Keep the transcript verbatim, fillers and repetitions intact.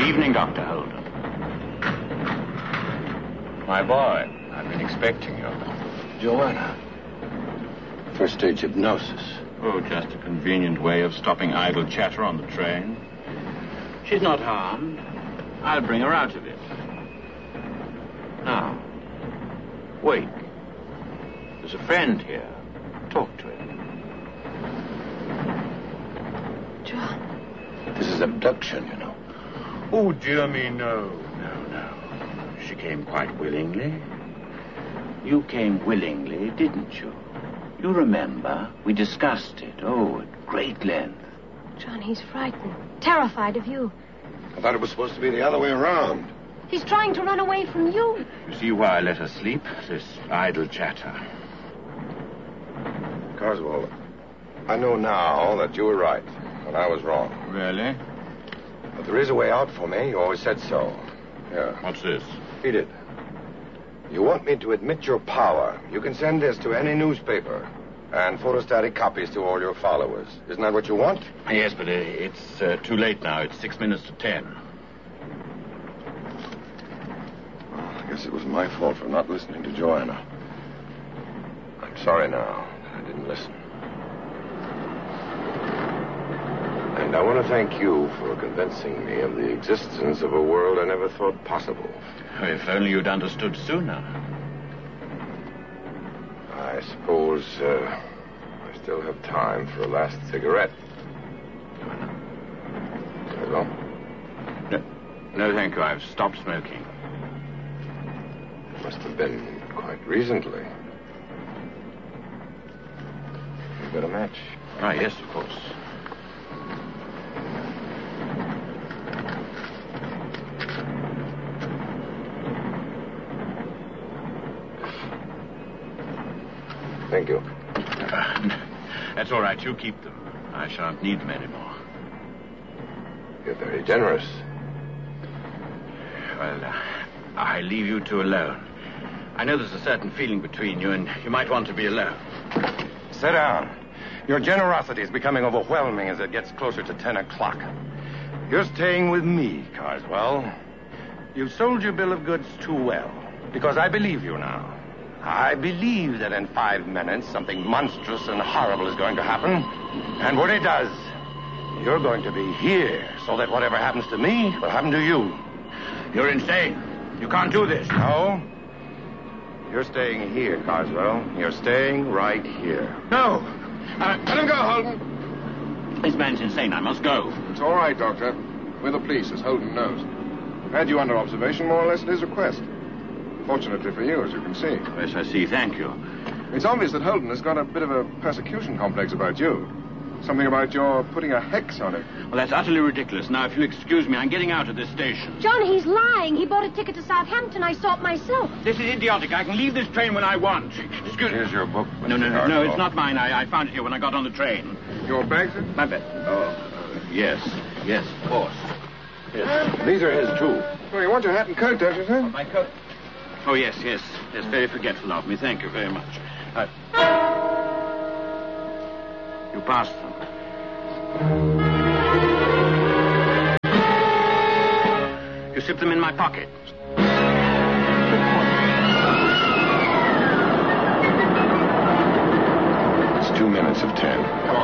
Evening, Doctor Holden. My boy, I've been expecting you. Joanna. First stage hypnosis. Oh, just a convenient way of stopping idle chatter on the train. She's not harmed. I'll bring her out of it. Now, wait. There's a friend here. Talk to him. John. This is abduction, you know. Oh, dear me, no. No, no. She came quite willingly. You came willingly, didn't you? You remember, we discussed it, oh, at great length. John, he's frightened. Terrified of you. I thought it was supposed to be the other way around. He's trying to run away from you. You see why I let her sleep? This idle chatter. Carswell, I know now that you were right, and I was wrong. Really? But there is a way out for me. You always said so. Yeah. What's this? Read it. You want me to admit your power. You can send this to any newspaper and photostatic copies to all your followers. Isn't that what you want? Yes, but uh, it's uh, too late now. It's six minutes to ten. Well, I guess it was my fault for not listening to Joanna. I'm sorry now that I didn't listen. And I want to thank you for convincing me of the existence of a world I never thought possible. If only you'd understood sooner. I suppose uh, I still have time for a last cigarette. Hello? No, no, thank you. I've stopped smoking. Must have been quite recently. You got a match? Ah, yes, of course. Thank you. Uh, that's all right. You keep them. I shan't need them anymore. You're very generous. Well, uh, I leave you two alone. I know there's a certain feeling between you, and you might want to be alone. Sit down. Your generosity is becoming overwhelming as it gets closer to ten o'clock. You're staying with me, Carswell. You've sold your bill of goods too well, because I believe you now. I believe that in five minutes something monstrous and horrible is going to happen. And when it does, you're going to be here so that whatever happens to me will happen to you. You're insane. You can't do this. No. You're staying here, Carswell. You're staying right here. No. Uh, let him go, Holden. This man's insane. I must go. It's all right, Doctor. We're the police, as Holden knows. Had you under observation more or less at his request. Fortunately for you, as you can see. Yes, I see. Thank you. It's obvious that Holden has got a bit of a persecution complex about you. Something about your putting a hex on him. Well, that's utterly ridiculous. Now, if you'll excuse me, I'm getting out of this station. John, he's lying. He bought a ticket to Southampton. I saw it myself. This is idiotic. I can leave this train when I want. Excuse me. Here's your book, Mister No, no, no, no, Carswell. it's not mine. I, I found it here when I got on the train. Your bag, sir? My bed. Oh, uh, yes. Yes, of course. Yes. These are his, too. Well, you want your hat and coat, don't you, sir? My coat. Oh, yes, yes. Yes, very forgetful of me. Thank you very much. Uh, you passed them. You slipped them in my pocket. It's two minutes of ten.